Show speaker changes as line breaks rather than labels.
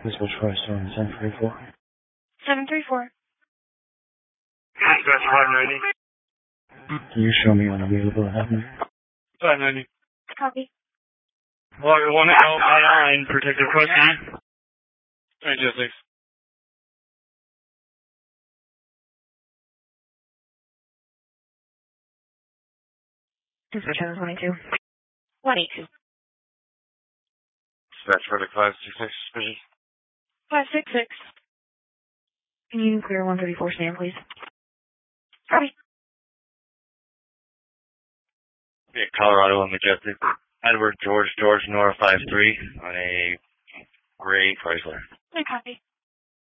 Dispatch 5 734.
734.
Dispatch 590.
Can you show me when available at happening?
590.
Copy.
Logger 1 L9, protective custody. 326.
Dispatch 722. 182.
Dispatch verdict 566, suspicious.
566. Can you clear 134 stand, please? Copy.
Yeah, Colorado and Majestic. Edward George Nora 53 on a gray Chrysler.
I copy.